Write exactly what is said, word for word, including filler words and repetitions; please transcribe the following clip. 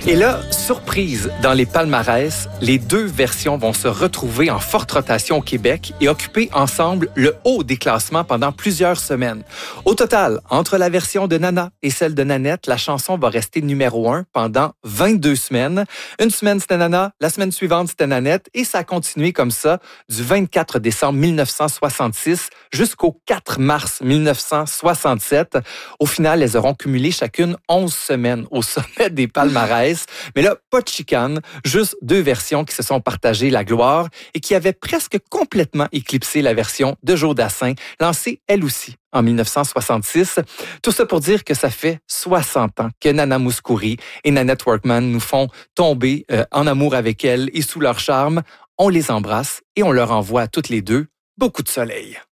Et là, surprise, dans les palmarès, les deux versions vont se retrouver en forte rotation au Québec et occuper ensemble le haut des classements pendant plusieurs semaines. Au total, entre la version de Nana et celle de Nanette, la chanson va rester numéro un pendant vingt-deux semaines. Une semaine, c'était Nana, la semaine suivante, c'était Nanette, et ça a continué comme ça du vingt-quatre décembre mille neuf cent soixante-six jusqu'au quatre mars mille neuf cent soixante-sept. Au final, elles auront cumulé chacune onze semaines au sommet des palmarès. Mais là, pas de chicane, juste deux versions qui se sont partagées la gloire et qui avaient presque complètement éclipsé la version de Joe Dassin, lancée elle aussi en mille neuf cent soixante-six. Tout ça pour dire que ça fait soixante ans que Nana Mouskouri et Nanette Workman nous font tomber euh, en amour avec elles et sous leur charme. On les embrasse et on leur envoie à toutes les deux beaucoup de soleil.